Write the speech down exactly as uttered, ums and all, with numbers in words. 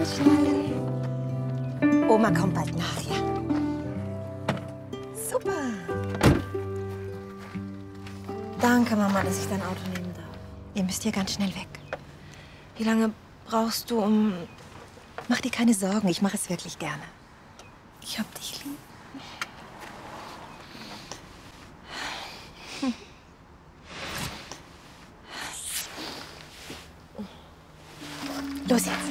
Schnell. Oma kommt bald nach, ja? Super. Danke, Mama, dass ich dein Auto nehmen darf. Ihr müsst hier ganz schnell weg. Wie lange brauchst du, um... Mach dir keine Sorgen, ich mache es wirklich gerne. Ich hab dich lieb. Los jetzt.